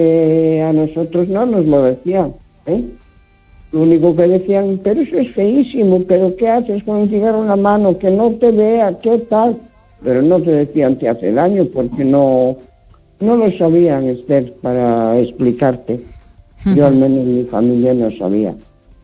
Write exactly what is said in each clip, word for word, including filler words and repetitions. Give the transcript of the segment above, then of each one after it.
eh, a nosotros no nos lo decían, ¿eh? Lo único que decían, pero eso es feísimo, pero ¿qué haces con un cigarro en la mano? Que no te vea, ¿qué tal? Pero no te decían te hace daño, porque no, no lo sabían, Esther, para explicarte. Uh-huh. Yo al menos mi familia no sabía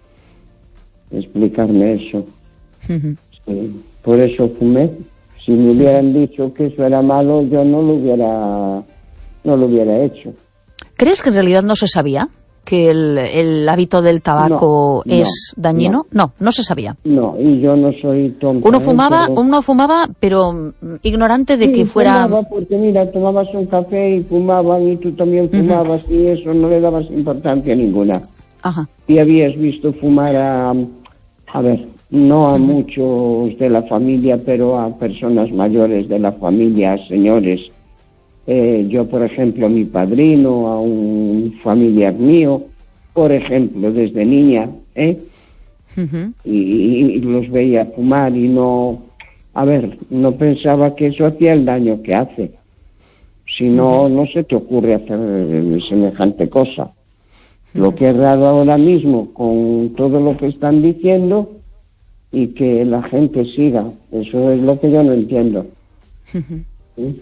explicarme eso. Uh-huh. Sí, por eso fumé. Si me hubieran dicho que eso era malo, yo no lo hubiera, no lo hubiera hecho. ¿Crees que en realidad no se sabía que el, el hábito del tabaco no, es no, dañino? No. no, no se sabía. No, y yo no soy tonto. Uno fumaba, pero... uno fumaba, pero ignorante de sí, que fuera... fumaba porque mira, tomabas un café y fumaban y tú también fumabas, uh-huh. y eso no le dabas importancia ninguna. Ajá. Y habías visto fumar a, a ver, no a uh-huh. muchos de la familia, pero a personas mayores de la familia, señores. Eh, yo, por ejemplo, a mi padrino, a un familiar mío, por ejemplo, desde niña, ¿eh? Uh-huh. y, y los veía fumar y no, a ver, no pensaba que eso hacía el daño que hace. Si no, uh-huh. no se te ocurre hacer semejante cosa. Uh-huh. Lo que es raro ahora mismo, con todo lo que están diciendo, y que la gente siga, eso es lo que yo no entiendo. Uh-huh. ¿Sí?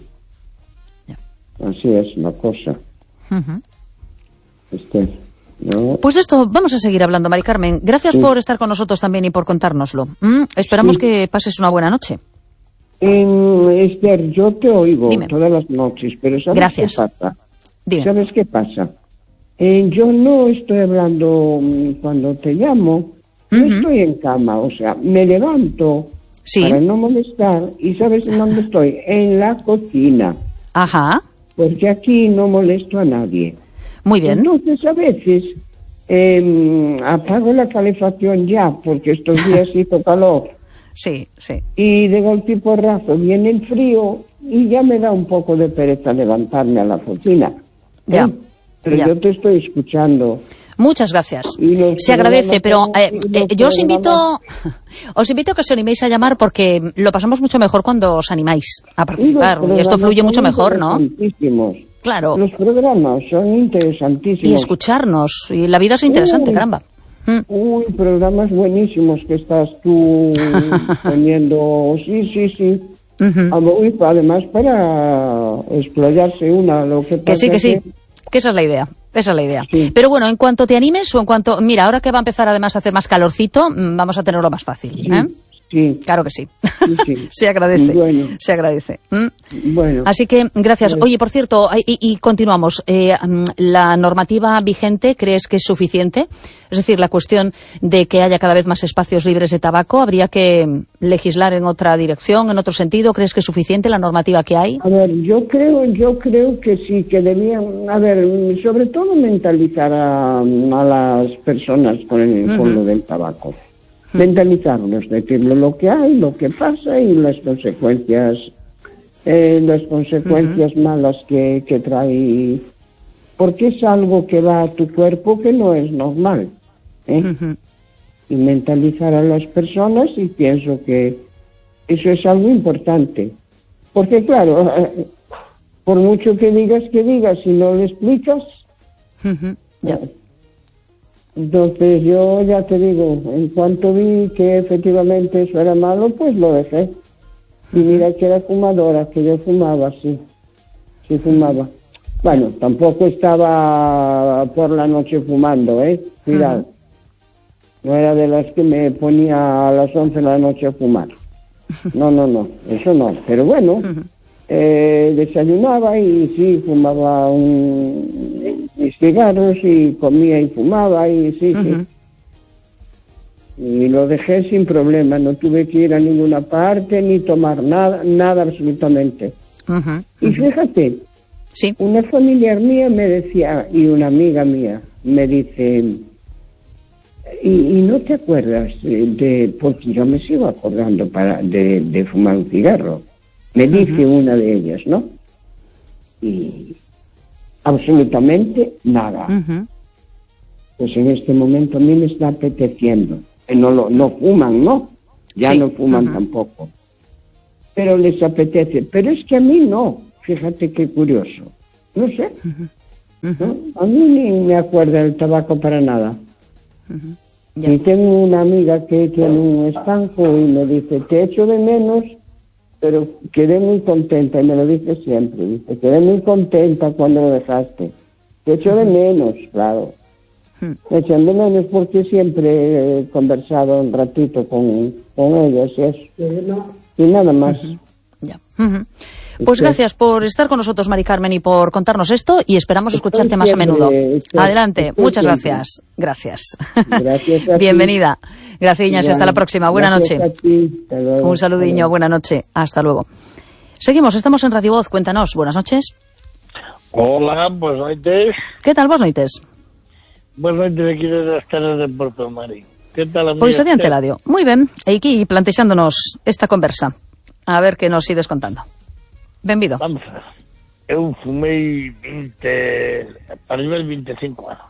Así es la cosa. Uh-huh. Este, ¿no? Pues esto, vamos a seguir hablando, Mari Carmen. Gracias sí. por estar con nosotros también y por contárnoslo. ¿Mm? Esperamos sí. que pases una buena noche. Eh, Esther, yo te oigo Dime. todas las noches, pero ¿sabes Gracias. qué pasa? Dime. ¿Sabes qué pasa? Eh, yo no estoy hablando cuando te llamo, uh-huh. no estoy en cama, o sea, me levanto sí. para no molestar y ¿sabes en dónde estoy? En la cocina. Ajá. Porque aquí no molesto a nadie. Muy bien. Entonces, a veces, eh, apago la calefacción ya, porque estos días hizo calor. Sí, sí. Y de golpe y porrazo viene el frío y ya me da un poco de pereza levantarme a la cocina. Ya. ¿Eh? Pero ya. yo te estoy escuchando. Muchas gracias. Se agradece, pero eh, eh, yo os invito, os invito a que os animéis a llamar porque lo pasamos mucho mejor cuando os animáis a participar y, y esto fluye mucho mejor, ¿no? Claro. Los programas son interesantísimos. Y escucharnos, y la vida es interesante, uy, caramba. Mm. Uy, programas buenísimos que estás tú poniendo, sí, sí, sí. Uh-huh. Además para explayarse una, lo que pasa que sí, que, que sí, que esa es la idea. Esa es la idea. Sí. Pero bueno, en cuanto te animes o en cuanto... Mira, ahora que va a empezar además a hacer más calorcito, vamos a tenerlo más fácil. Sí, ¿eh? sí. Claro que sí. sí, sí. Se agradece. Bueno. Se agradece. ¿Mm? Bueno. Así que, gracias. Bueno. Oye, por cierto, y, y continuamos. Eh, ¿La normativa vigente crees que es suficiente? Es decir, la cuestión de que haya cada vez más espacios libres de tabaco, ¿habría que legislar en otra dirección, en otro sentido? ¿Crees que es suficiente la normativa que hay? A ver, yo creo, yo creo que sí, que debían, a ver, sobre todo mentalizar a, a las personas con, el, uh-huh. con lo del tabaco. Uh-huh. Mentalizarlos, decirle lo que hay, lo que pasa y las consecuencias, eh, las consecuencias uh-huh. malas que, que trae, porque es algo que va a tu cuerpo que no es normal. ¿eh? Uh-huh. Y mentalizar a las personas, y pienso que eso es algo importante. Porque claro, eh, por mucho que digas que digas, si no lo explicas, uh-huh. ya. Eh, entonces yo ya te digo, en cuanto vi que efectivamente eso era malo, pues lo dejé. Y mira que era fumadora, que yo fumaba, sí, sí fumaba. Bueno, tampoco estaba por la noche fumando, ¿eh? Cuidado. Uh-huh. No era de las que me ponía a las once de la noche a fumar. No, no, no, eso no. Pero bueno, uh-huh. eh, desayunaba y sí, fumaba un, mis cigarros y comía y fumaba y sí, uh-huh. sí. Y lo dejé sin problema, no tuve que ir a ninguna parte ni tomar nada, nada absolutamente. Uh-huh. Uh-huh. Y fíjate, sí. una familiar mía me decía, y una amiga mía me dice, y, y no te acuerdas de, de, porque yo me sigo acordando para de, de fumar un cigarro, me dice uh-huh. una de ellas, ¿no? Y absolutamente nada. Uh-huh. Pues en este momento a mí me está apeteciendo. No, lo, no fuman, ¿no? Ya sí. no fuman uh-huh. tampoco. Pero les apetece. Pero es que a mí no. Fíjate qué curioso. No sé. Uh-huh. Uh-huh. ¿No? A mí ni me acuerda el tabaco para nada. Uh-huh. Y tengo una amiga que tiene un estanco y me dice, te echo de menos, pero quedé muy contenta, y me lo dice siempre, dice, quedé muy contenta cuando lo dejaste. Te echo de menos, claro. Me echan de menos porque siempre he conversado un ratito con, con ellas y eso. Y nada más. Uh-huh. Ya. Uh-huh. Pues gracias por estar con nosotros, Mari Carmen, y por contarnos esto, y esperamos escucharte más a menudo. Adelante, muchas gracias. Gracias. Gracias. Bienvenida. Gracias, Iñas, hasta la próxima. Buena noche. Un saludiño, buena noche. Hasta luego. Seguimos, estamos en Radio Voz. Cuéntanos, buenas noches. Hola, buenas noches. ¿Qué tal, buenas noches? Buenas noches, aquí desde las terras de Porto Mari. ¿Qué tal, amiga? Pois adiante, Eladio. Moi ben, e aquí plantexándonos esta conversa. A ver que nos ides contando. Benvido. Vamos a ver. Eu fumei vinte, para nivel vinte e cinco anos.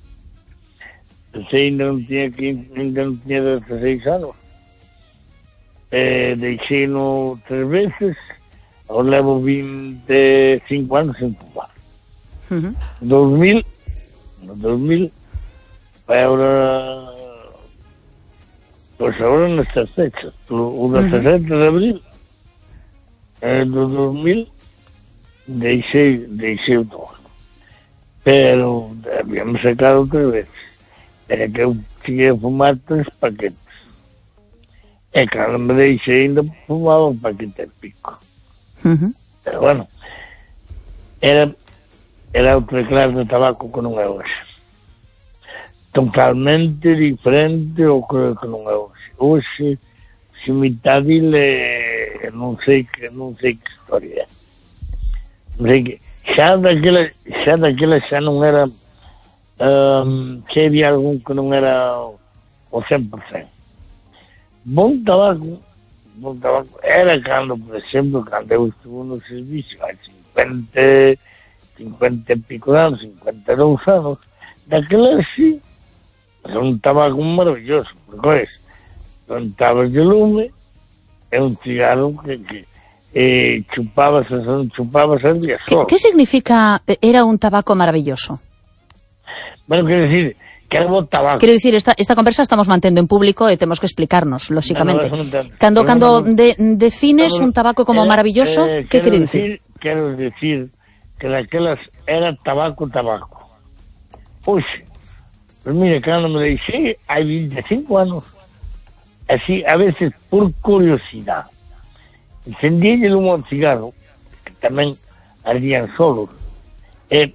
Se ainda non tiña quince, ainda non tiña dezasseis anos. Eh, deixei no tres veces. Agora levo vinte e cinco anos sen fumar. Uh-huh. dos mil, no dos mil, ahora, pues ahora nestas fechas, o dezasete de abril, eh, do dos mil, deixei, deixei o tabaco. Pero habíamos sacado tres veces. Era que eu cheguei a fumar tres paquetes. E cando me deixei ainda fumaba un paquete e pico. Uh-huh. Pero bueno, era, era outra clase de tabaco que non é hoxe. Totalmente diferente ao que, que non é hoxe. Hoxe, Cimitadil, non sei que, non sei que historia é. Non sei que, xa daquela, xa daquela xa non era, um, xa había algún que non era o cen por cento. Bon tabaco, bon tabaco, era cando, por exemplo, cando eu estuve no servicio, a cincuenta, cincuenta e pico anos, cincuenta e dous anos, daquela sí, era un tabaco maravilloso, porque es, plantabas de lume, é un cigarro que, que eh, chupabas, chupabas al día solo. ¿Qué, ¿Qué significa era un tabaco maravilloso? Bueno, quiere decir que era bon tabaco. Quiero decir, esta, esta conversa estamos mantendo en público e temos que explicarnos, lógicamente. No, no, no, cando no, cando no, no, de, defines no, no, un tabaco como era, maravilloso, eh, ¿qué quiere decir? decir? Quero decir que daquelas era tabaco, tabaco. Oxe, pues mire, cando me deixei, hai vinte e cinco anos, así, a veces, por curiosidade, encendílle un cigarro, que tamén ardían solos, e,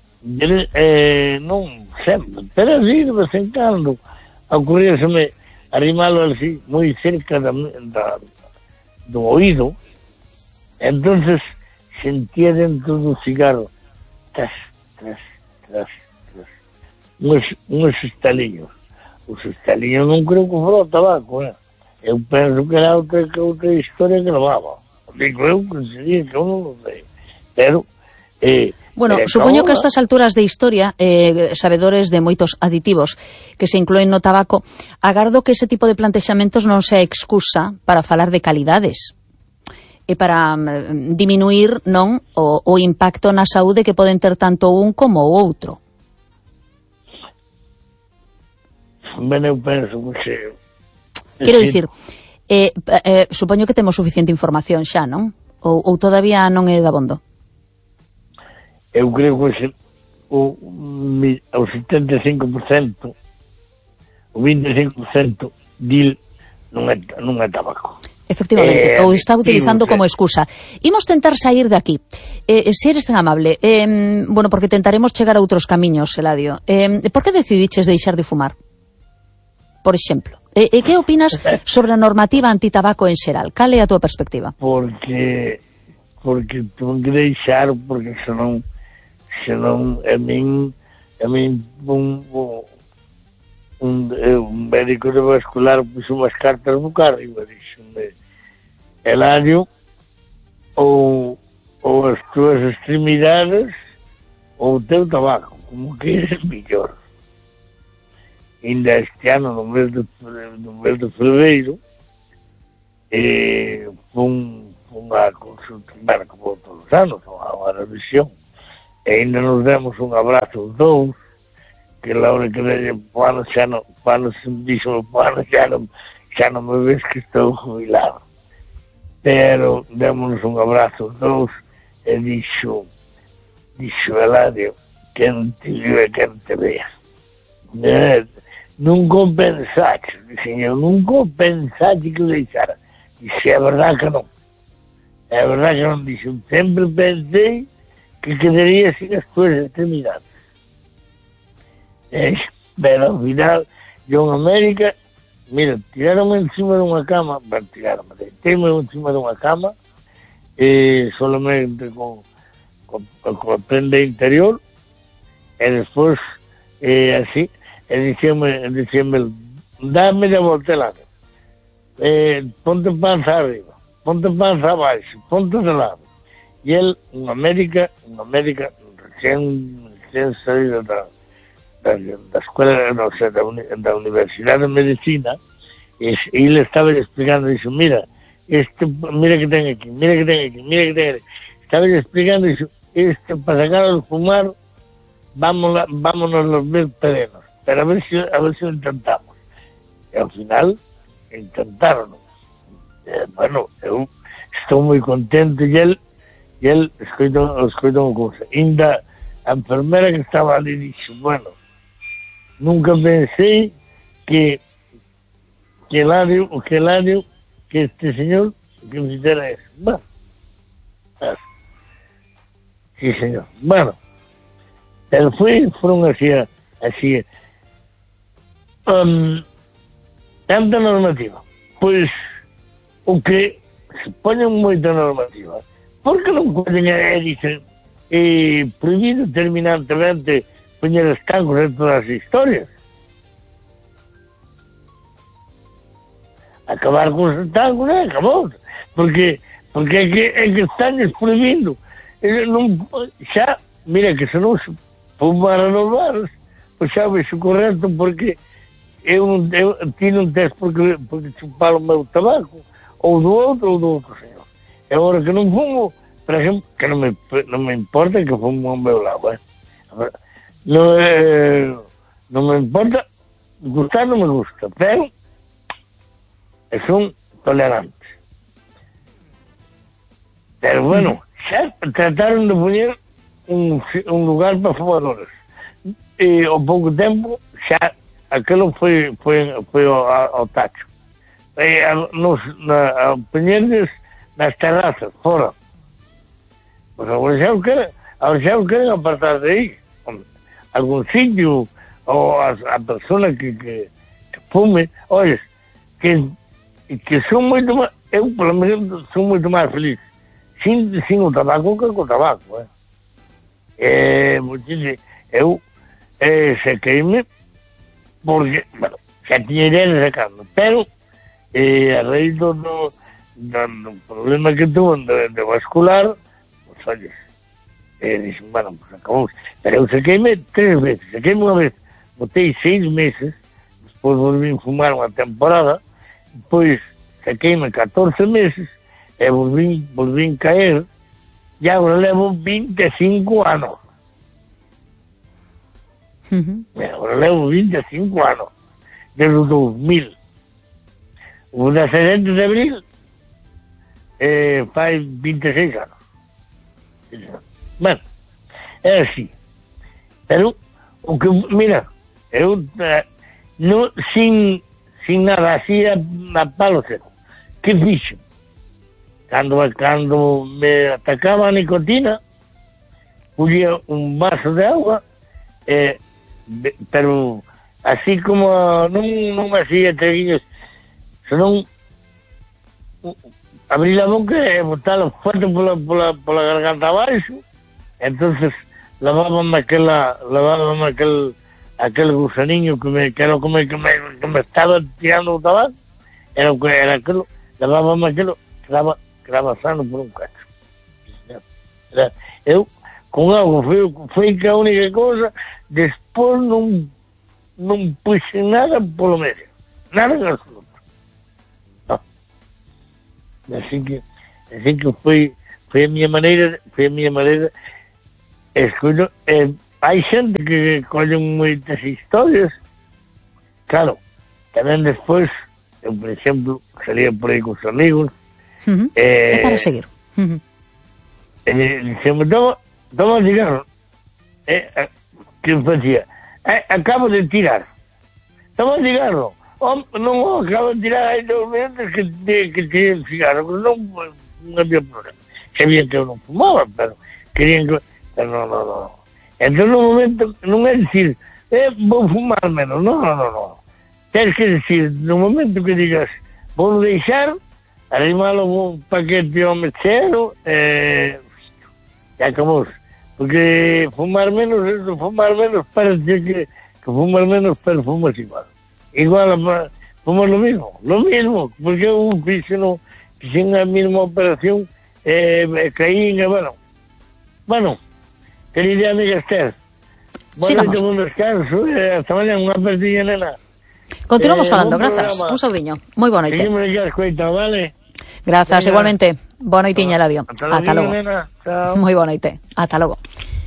eh, non sempre, pero así, de vez en cando, ocurríaseme arrimalo así, moi cerca da, da, do oído, entonces sentía dentro do cigarro, tras, tras, tras, tras, uns, uns estaliños. Os estaliños non creo que fora o tabaco, eh? Eu penso que era outra, que outra historia que levaba. Digo eu que sería, que eu non lo sei. Pero, eh, bueno, eh, supoño que a estas alturas de historia, eh, sabedores de moitos aditivos que se incluen no tabaco, agardo que ese tipo de plantexamentos non sea excusa para falar de calidades e para um, diminuir non o, o impacto na saúde que poden ter tanto un como o outro. Ben, eu penso que se... Quero dicir, eh, eh, supoño que temos suficiente información xa, non? Ou, ou todavía non é dabondo? Eu creo que se, o, o setenta e cinco por cento, o vinte e cinco por cento dil non é, non é tabaco. Efectivamente, eh, ou está utilizando sí, como excusa. Imos tentar sair de aquí. Eh, se eres tan amable, eh, bueno, porque tentaremos chegar a outros camiños, Eladio. Eh, por que decidiches deixar de fumar? Por exemplo. E, e que opinas sobre a normativa antitabaco en xeral? Cal é a tua perspectiva? Porque porque tengo que deixar, porque senón senón a min a min un, un, un médico de vascular puxo unhas cartas no carro e me dixome, Eladio, ou, ou as tuas extremidades ou o teu tabaco, como que eres mellor. Ainda este ano, no mes de, no mes de fevereiro, eh, fun, fun a consulta, bueno, como todos os anos, a unha revisión, e ainda nos demos un abrazo os dous, que la hora que le bueno, xa non, bueno, se me dixo, bueno, xa non, xa non me ves que estou jubilado. Pero démonos un abrazo os dous, e dixo, dixo Eladio, que non te vive, que non te vea. Eh, nunca pensaste, señor, nunca pensaste que o deixara. Dixe, é verdad que non. É verdad que non, dixo, sempre pensei que quedaría sin as túas extremidades. Eh, pero ao final, yo en América, mira, tiraronme encima dunha cama, bueno, tiraronme, deitei-me encima dunha cama, eh, solamente con, con, con a prenda interior, e despois, eh, así, e dixeme, dixeme, dame de voltelado, eh, ponte panza arriba, ponte panza abaixo, ponte de lado. E el, en América, en América, recién, recién salido da da, da escuela, no sé, da, uni, da Universidade de Medicina, e ele estaba explicando, dixo, mira, este, mira que ten aquí, mira que ten aquí, mira que ten aquí. Estaba explicando, dixo, este, para sacar de fumar, vámonos, vámonos los mil perenos, pero a ver si, a ver si lo intentamos. E ao final, intentaron. Eh, bueno, eu estou moi contento, e el, e el, escoito, escoito unha cousa, ainda a enfermera que estaba ali dixo, bueno, nunca pensei que que el año, que el año, que este señor que me hiciera eso. Bueno, así. Sí, señor. Bueno, pero fue, fueron así, así, um, tanta normativa. Pois, o que se poñen moita normativa, por que non poden, eh, dicen, eh, prohibido terminantemente poñer estancos en todas as historias? Acabar con os estancos, eh, acabou. Porque, porque é que, é que están prohibindo. Eh, non, xa, mira que se non se fumaran nos bares, pois xa vexo correcto, porque eu, eu ti non tes porque, porque chupar o meu tabaco, ou do outro, ou do outro señor. E agora que non fumo, por exemplo, que non me, non me importa que fumo ao meu lado, eh. Non, eh, non me importa, gustar non me gusta, pero son tolerantes. Pero bueno, xa trataron de poñer un, un lugar para fumadores. E ao pouco tempo, xa, aquilo foi, foi, foi ao, ao tacho. E, a, nos, na, a poñerles nas terrazas, fora. Pois agora xa o queren, agora xa o queren apartar de aí. Algún sitio, ou a, a persona que, que, que fume, olha, que, que son moito máis, eu pelo menos son moito máis feliz sin, sin o tabaco que co tabaco, eh. Eh, muchísimo, eu eh, sequeime porque, bueno, xa tiña idea de sacarme, pero eh, a raíz do, do, do problema que tuve de, de vascular, pues, olha, e dixen, bueno, pues acabou. Pero eu sequeime tres veces. Sequeime unha vez, botei seis meses, despois volví a fumar unha temporada, depois sequeime catorce meses, e volví, volví a caer, e agora levo vinte e cinco anos. Uh-huh. E agora levo vinte e cinco anos, desde o dos mil. O dezasete de abril, eh, fai vinte e seis anos. Bueno, é así. Pero, o que, mira, eu eh, no, sin, sin nada, así a, a palo seco. Que fixo? Cando, cando me atacaba a nicotina, puxía un vaso de agua, eh, de, pero así como non, non así a treguillos, senón abrir a boca e botala fuerte pola, pola, pola garganta abaixo. Entonces lavábame aquela lavábame aquel aquel gusaniño que me que era como que me, que me estaba tirando o tabaco, era o que era aquilo, lavábame aquilo, quedaba, quedaba sano por un cacho. Era, eu con algo foi, foi que a única cosa, despois non non puxe nada polo medio, nada en absoluto. No. Así que así que foi foi a miña maneira, foi a miña maneira. escucho, eh, hai xente que collen moitas historias, claro, tamén despois, eu, por exemplo, salía por aí cos amigos, uh-huh. eh, é para seguir. Uh-huh. Eh, dixemos, toma, toma cigarro. Eh, eh, que facía? Eh, acabo de tirar. Toma cigarro. Oh, non o acabo de tirar hai dos minutos que, que, que tiré el cigarro, que non, non había problema. Sabían que eu non fumaba, pero querían que... Pero non, non, non. Entón, no momento, non é dicir, eh, vou fumar menos, non, non, non, non. Tens que dicir, no momento que digas, vou deixar, arrimalo un paquete ao mechero, eh, e acabou. Porque fumar menos, fumar menos parece que, que fumar menos, pero fumas igual. Igual, fumas lo mismo, lo mismo, porque un piso no, sin a mesma operación, eh, caí en, bueno, bueno, querida amiga Esther, bueno, yo un descanso, eh, hasta mañana, unha partida, nena. Continuamos eh, falando, grazas, un saudiño, moi boa noite. Seguimos aquí a escoita, vale? Grazas, Venga. igualmente. Boa noitiña, Eladio. Ata, Ata logo. Moi boa noite. Ata logo.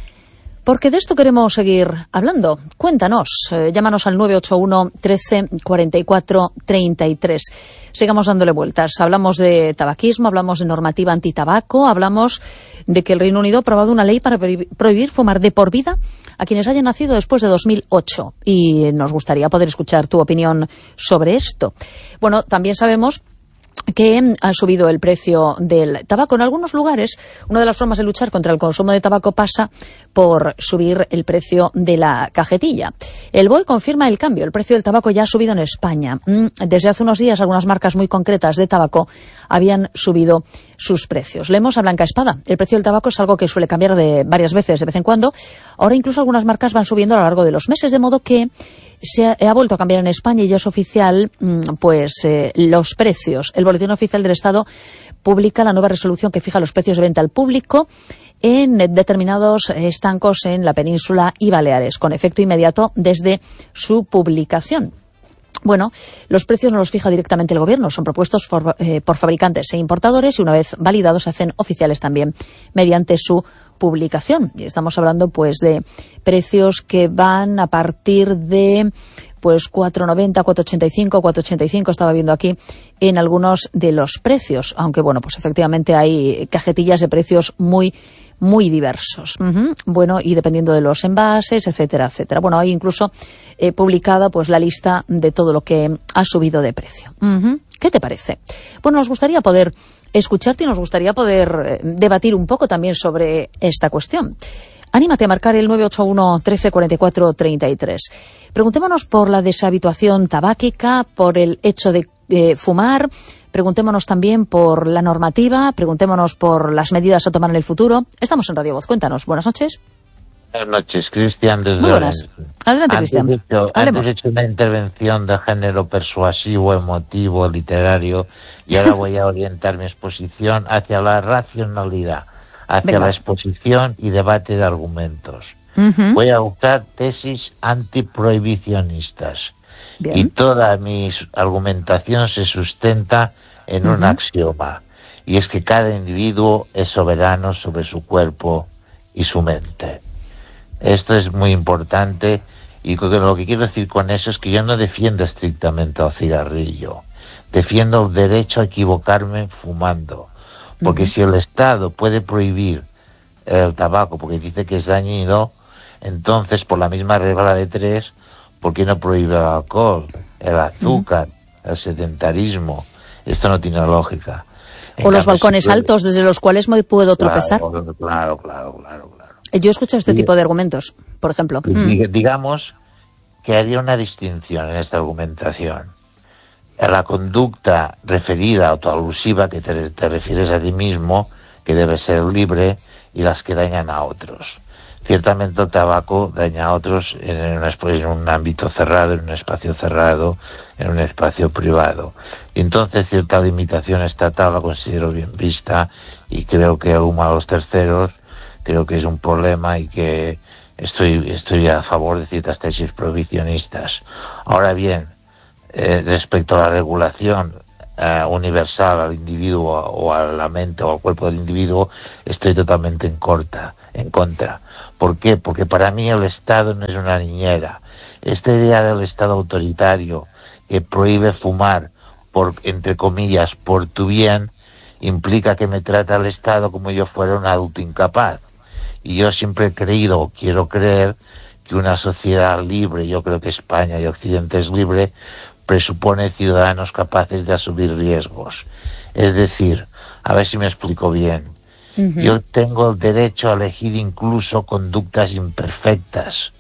Porque de esto queremos seguir hablando. Cuéntanos, eh, llámanos al nueve ocho uno, trece, cuarenta y cuatro, treinta y tres. Sigamos dándole vueltas. Hablamos de tabaquismo, hablamos de normativa antitabaco, hablamos de que el Reino Unido ha aprobado una ley para prohibir fumar de por vida a quienes hayan nacido después de dos mil ocho. Y nos gustaría poder escuchar tu opinión sobre esto. Bueno, también sabemos que ha subido el precio del tabaco. En algunos lugares, una de las formas de luchar contra el consumo de tabaco pasa por subir el precio de la cajetilla. El B O E confirma el cambio. El precio del tabaco ya ha subido en España. Desde hace unos días, algunas marcas muy concretas de tabaco habían subido sus precios. Leemos a Blanca Espada. El precio del tabaco es algo que suele cambiar de varias veces, de vez en cuando. Ahora incluso algunas marcas van subiendo a lo largo de los meses, de modo que se ha, ha vuelto a cambiar en España y ya es oficial pues eh, los precios. El Boletín Oficial del Estado publica la nueva resolución que fija los precios de venta al público en determinados estancos en la península y Baleares, con efecto inmediato desde su publicación. Bueno, los precios no los fija directamente el Gobierno, son propuestos por, eh, por fabricantes e importadores y una vez validados se hacen oficiales también mediante su publicación. Y estamos hablando pues de precios que van a partir de pues cuatro noventa, cuatro ochenta y cinco, cuatro ochenta y cinco, estaba viendo aquí en algunos de los precios, aunque bueno, pues efectivamente hay cajetillas de precios muy muy diversos. Uh-huh. Bueno, y dependiendo de los envases, etcétera, etcétera. Bueno, hay incluso eh, publicada pues la lista de todo lo que ha subido de precio. Uh-huh. ¿Qué te parece? Bueno, nos gustaría poder escucharte y nos gustaría poder eh, debatir un poco también sobre esta cuestión. Anímate a marcar el nueve ocho uno, trece, cuarenta y cuatro, treinta y tres. Preguntémonos por la deshabituación tabáquica, por el hecho de eh, fumar. Preguntémonos también por la normativa, preguntémonos por las medidas a tomar en el futuro. Estamos en Radio Voz. Cuéntanos. Buenas noches. Buenas noches, Cristian. Desde Muy buenas. Adelante, Cristian. Hecho, antes he hecho una intervención de género persuasivo, emotivo, literario, y ahora voy a orientar mi exposición hacia la racionalidad, hacia Venga. la exposición y debate de argumentos. Uh-huh. Voy a buscar tesis antiprohibicionistas. Bien. Y toda mi argumentación se sustenta en uh-huh. un axioma, y es que cada individuo es soberano sobre su cuerpo y su mente. Esto es muy importante, y lo que quiero decir con eso es que yo no defiendo estrictamente al cigarrillo, defiendo el derecho a equivocarme fumando, porque uh-huh. si el Estado puede prohibir el tabaco porque dice que es dañino, entonces por la misma regla de tres, ¿por qué no prohíbe el alcohol, el azúcar, uh-huh. el sedentarismo? Esto no tiene lógica. En o los balcones puede... altos desde los cuales me puedo tropezar. Claro, claro, claro, claro. claro. Yo he escuchado este sí. tipo de argumentos, por ejemplo. Pues, mm. Digamos que haría una distinción en esta argumentación. La conducta referida, autoalusiva, que te, te refieres a ti mismo, que debe ser libre, y las que dañan a otros. Ciertamente el tabaco daña a otros en, una, en un ámbito cerrado, en un espacio cerrado, en un espacio privado. Y entonces cierta limitación estatal la considero bien vista, y creo que auma a los terceros, creo que es un problema, y que estoy, estoy a favor de ciertas tesis prohibicionistas. Ahora bien, eh, respecto a la regulación, uh, universal al individuo o a la mente o al cuerpo del individuo, estoy totalmente en contra, en contra. ¿Por qué? Porque para mí el Estado no es una niñera. Esta idea del Estado autoritario que prohíbe fumar, por, entre comillas, por tu bien, implica que me trata el Estado como yo fuera un adulto incapaz. Y yo siempre he creído, o quiero creer, que una sociedad libre, yo creo que España y Occidente es libre, presupone ciudadanos capaces de asumir riesgos. Es decir, a ver si me explico bien, uh-huh. yo tengo el derecho a elegir incluso conductas imperfectas.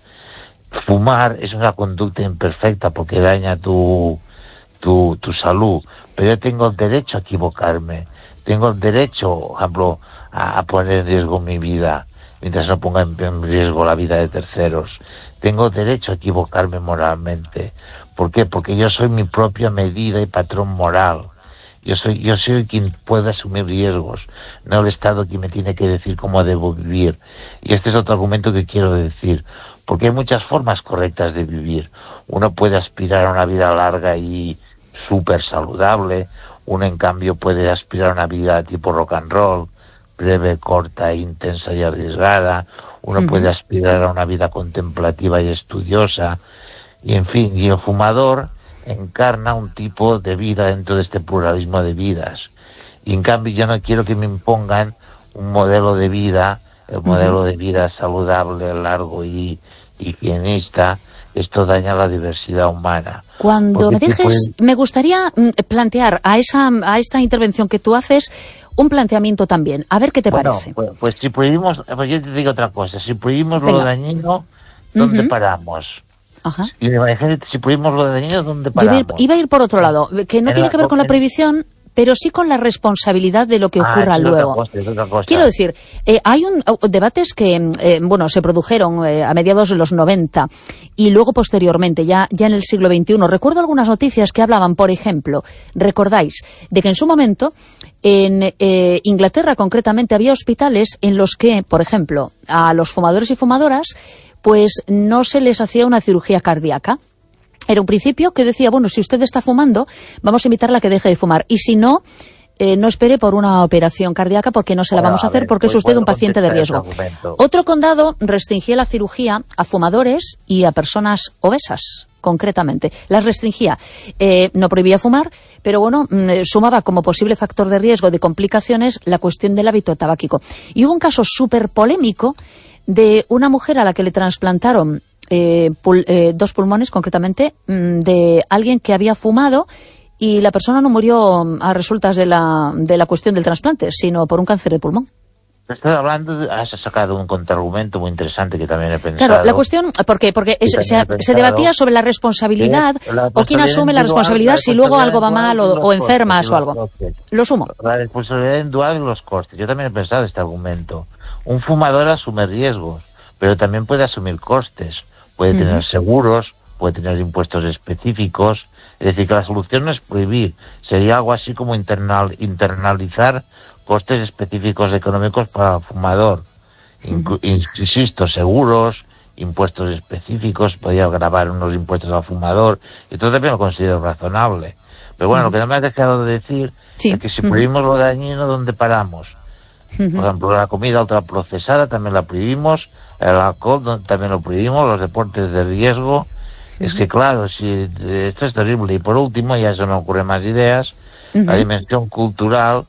Fumar es una conducta imperfecta porque daña tu, tu, tu salud, pero yo tengo el derecho a equivocarme, tengo el derecho, por ejemplo, a, a poner en riesgo mi vida, mientras no ponga en, en riesgo la vida de terceros. Tengo derecho a equivocarme moralmente. ¿Por qué? Porque yo soy mi propia medida y patrón moral. Yo soy, yo soy quien puede asumir riesgos, no el Estado quien me tiene que decir cómo debo vivir. Y este es otro argumento que quiero decir, porque hay muchas formas correctas de vivir. Uno puede aspirar a una vida larga y súper saludable, uno en cambio puede aspirar a una vida tipo rock and roll, breve, corta, intensa y arriesgada. Uno uh-huh. puede aspirar a una vida contemplativa y estudiosa. Y en fin, y el fumador encarna un tipo de vida dentro de este pluralismo de vidas. Y en cambio yo no quiero que me impongan un modelo de vida, el modelo uh-huh. de vida saludable, largo y higienista. Esto daña la diversidad humana. Cuando me dejes, puede... me gustaría plantear a esa a esta intervención que tú haces un planteamiento también. A ver qué te bueno, parece. Pues, pues si prohibimos, pues yo te digo otra cosa. Si prohibimos Venga. lo dañino, ¿dónde uh-huh. paramos? Ajá. Y imagínate, si prohibimos lo dañino, ¿dónde paramos? Iba a, ir, iba a ir por otro lado, que no en tiene la, que ver con la prohibición, pero sí con la responsabilidad de lo que ocurra ah, es luego. Otra cosa, es otra cosa. Quiero decir, eh, hay un uh, debates que, eh, bueno, se produjeron eh, a mediados de los noventa y luego posteriormente, ya, ya en el siglo veintiuno. Recuerdo algunas noticias que hablaban, por ejemplo, recordáis, de que en su momento, en eh, Inglaterra concretamente, había hospitales en los que, por ejemplo, a los fumadores y fumadoras, pues no se les hacía una cirugía cardíaca. Era un principio que decía, bueno, si usted está fumando, vamos a invitarla a que deje de fumar. Y si no, eh, no espere por una operación cardíaca porque no se la bueno, vamos a hacer ver, porque pues es usted un paciente de riesgo. Otro condado restringía la cirugía a fumadores y a personas obesas, concretamente. Las restringía. Eh, no prohibía fumar, pero bueno, mmm, sumaba como posible factor de riesgo de complicaciones la cuestión del hábito tabáquico. Y hubo un caso súper polémico de una mujer a la que le trasplantaron Eh, pul eh, dos pulmones, concretamente, mmm, de alguien que había fumado, y la persona no murió a resultas de la, de la cuestión del trasplante, sino por un cáncer de pulmón. Estás hablando, de, has sacado un contraargumento muy interesante que también he pensado. Claro, la cuestión, ¿por qué? Porque es, se, se debatía sobre la responsabilidad, la o quién asume la responsabilidad si luego algo va mal o, o enfermas o algo. Lo sumo. La responsabilidad individual y los costes. Yo también he pensado este argumento. Un fumador asume riesgos, pero también puede asumir costes. Puede tener uh-huh. seguros, puede tener impuestos específicos. Es decir, que la solución no es prohibir. Sería algo así como internal, internalizar costes específicos económicos para el fumador. Uh-huh. Insisto, seguros, impuestos específicos, podría gravar unos impuestos al fumador. Esto también lo considero razonable. Pero bueno, uh-huh. lo que no me has dejado de decir sí. es que si prohibimos uh-huh. lo dañino, ¿dónde paramos? Uh-huh. Por ejemplo, la comida ultraprocesada también la prohibimos. El alcohol también lo prohibimos, los deportes de riesgo. Uh-huh. Es que claro, si esto es terrible. Y por último, ya se me ocurren más ideas, uh-huh. la dimensión cultural,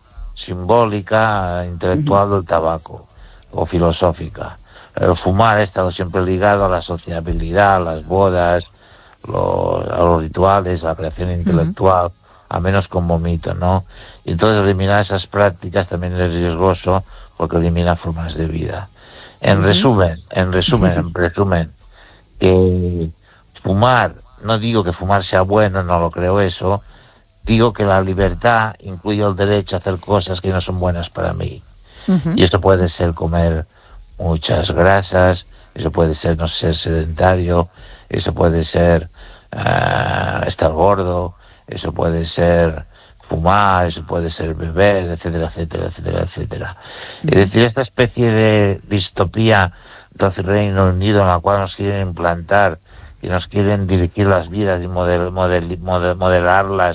simbólica, intelectual uh-huh. del tabaco, o filosófica. El fumar ha estado siempre ligado a la sociabilidad, a las bodas, los, a los rituales, a la creación intelectual, uh-huh. a menos como mito, ¿no? Y entonces eliminar esas prácticas también es riesgoso porque elimina formas de vida. En resumen, en resumen, en resumen, que fumar, no digo que fumar sea bueno, no lo creo eso, digo que la libertad incluye el derecho a hacer cosas que no son buenas para mí. Uh-huh. Y eso puede ser comer muchas grasas, eso puede ser no ser sedentario, eso puede ser uh, estar gordo, eso puede ser fumar, eso puede ser beber, etcétera, etcétera, etcétera, etcétera. Es decir, esta especie de distopía del Reino Unido en la cual nos quieren implantar y nos quieren dirigir las vidas y model, model, model, modelarlas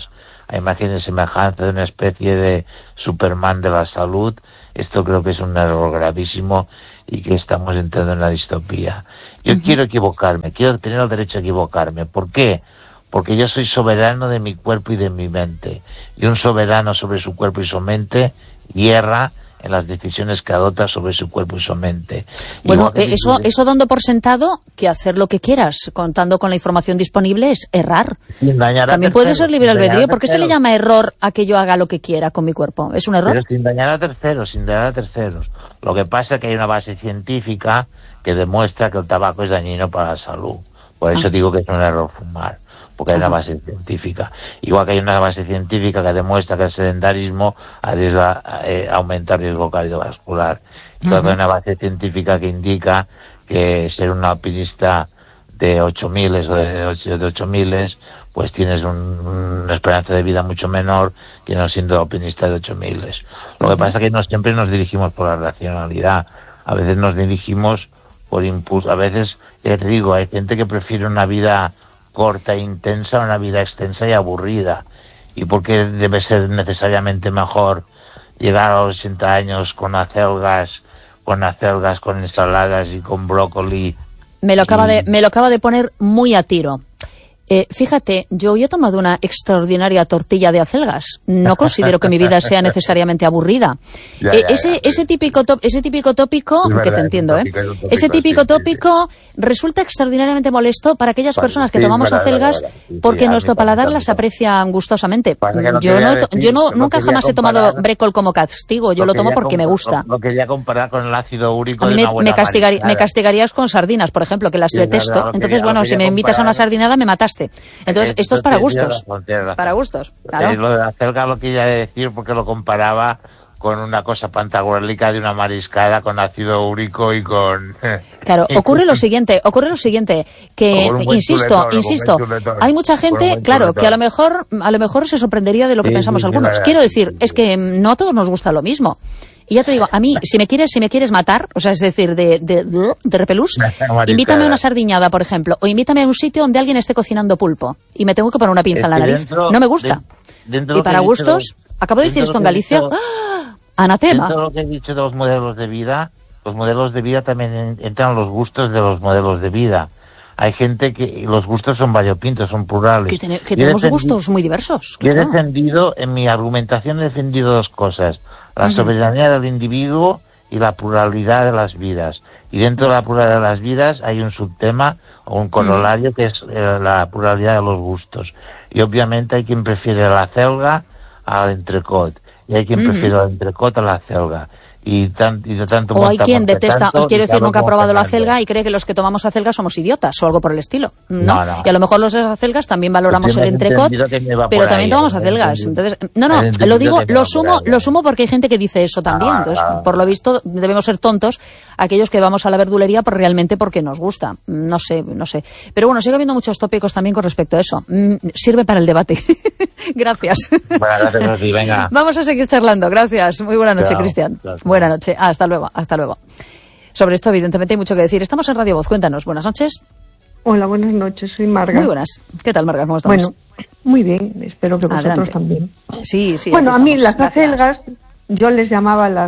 a imagen y semejanza de una especie de Superman de la salud. Esto creo que es un error gravísimo y que estamos entrando en la distopía. Yo uh-huh. quiero equivocarme, quiero tener el derecho a equivocarme. ¿Por qué? Porque yo soy soberano de mi cuerpo y de mi mente. Y un soberano sobre su cuerpo y su mente hierra en las decisiones que adopta sobre su cuerpo y su mente. Bueno, eh, eso, eso dando por sentado que hacer lo que quieras, contando con la información disponible, es errar. También puede ser libre albedrío. ¿Por qué se le llama error a que yo haga lo que quiera con mi cuerpo? ¿Es un error? Pero sin dañar a terceros, sin dañar a terceros. Lo que pasa es que hay una base científica que demuestra que el tabaco es dañino para la salud. Por eso ah. digo que es un error fumar, porque hay una base científica. Igual que hay una base científica que demuestra que el sedentarismo arriesga, eh, aumenta el riesgo cardiovascular. Igual que hay una base científica que indica que ser un alpinista de ocho miles o de ocho miles, pues tienes un, una esperanza de vida mucho menor que no siendo alpinista de ocho miles. Lo que pasa es que no siempre nos dirigimos por la racionalidad. A veces nos dirigimos por impulso. A veces, ya te digo, hay gente que prefiere una vida corta e intensa a una vida extensa y aburrida. ¿Y por qué debe ser necesariamente mejor llegar a los ochenta años con acelgas, con acelgas, con ensaladas y con brócoli? Me lo acaba de, me lo acaba de poner muy a tiro. Eh, fíjate, yo hoy he tomado una extraordinaria tortilla de acelgas. No considero que mi vida sea necesariamente aburrida. Ya, eh, ya, ese, ya, ese típico top, ese típico tópico, es que verdad, te entiendo, tópico, ¿eh? Tópico, ese típico sí, tópico sí, sí. resulta extraordinariamente molesto para aquellas para, personas que sí, tomamos verdad, acelgas verdad, verdad. Sí, porque sí, nuestro paladar las aprecia gustosamente. No yo no, decir, yo no nunca jamás he tomado brécol como castigo. Yo lo, lo tomo porque me gusta. Lo, lo quería comparar con el ácido úrico. A mí de me, una buena me, castigaría, me castigarías con sardinas, por ejemplo, que las sí, detesto. Verdad, Entonces, bueno, si me invitas a una sardinada, me mataste. Entonces, esto es para gustos. Para gustos, claro. Eh, lo de la acelga lo quería decir porque lo comparaba con una cosa pantagruélica de una mariscada con ácido úrico y con... Claro, ocurre lo siguiente, ocurre lo siguiente, que, insisto, chuletón, insisto, hay mucha gente, claro, chuletón. que a lo mejor a lo mejor se sorprendería de lo que sí, pensamos sí, algunos. Sí, Quiero decir, sí, sí. es que no a todos nos gusta lo mismo. Y ya te digo, a mí, si me quieres si me quieres matar, o sea, es decir, de, de, de repelús, invítame a una sardiñada, por ejemplo, o invítame a un sitio donde alguien esté cocinando pulpo y me tengo que poner una pinza es en la nariz. Dentro, no me gusta. De, y para gustos, dicho, acabo de decir esto en Galicia, dicho, ¡ah! Anatema. Dentro de lo que he dicho de los modelos de vida, los modelos de vida también entran los gustos de los modelos de vida. Hay gente que los gustos son variopintos, son plurales. Que, ten, que tenemos gustos muy diversos. Claro. Yo he defendido, en mi argumentación he defendido dos cosas. La uh-huh. soberanía del individuo y la pluralidad de las vidas. Y dentro de la pluralidad de las vidas hay un subtema o un corolario uh-huh. que es eh, la pluralidad de los gustos. Y obviamente hay quien prefiere la acelga al entrecot. Y hay quien uh-huh. prefiere el entrecot a la acelga. Y, tan, y de tanto o hay quien detesta, tanto, quiero decir, nunca ha probado la acelga y cree que los que tomamos acelga somos idiotas o algo por el estilo. No, no, no. Y a lo mejor los acelgas también valoramos pues el entrecot, pero también ahí, tomamos acelgas. Entonces, no, no, lo digo, lo sumo, lo sumo porque hay gente que dice eso también. Ah, Entonces, ah, por lo visto, debemos ser tontos aquellos que vamos a la verdulería por realmente porque nos gusta. No sé, no sé. Pero bueno, sigue habiendo muchos tópicos también con respecto a eso. Mm, sirve para el debate. Gracias. Buenas noches, sí, venga. Vamos a seguir charlando. Gracias. Muy buena noche, Cristian. Buenas noches. Ah, hasta luego, hasta luego. Sobre esto, evidentemente, hay mucho que decir. Estamos en Radio Voz. Cuéntanos. Buenas noches. Hola, buenas noches. Soy Marga. Muy buenas. ¿Qué tal, Marga? ¿Cómo estamos? Bueno, muy bien. Espero que vosotros Adelante. también. Sí, sí. Bueno, a mí las Gracias. acelgas, yo les llamaba las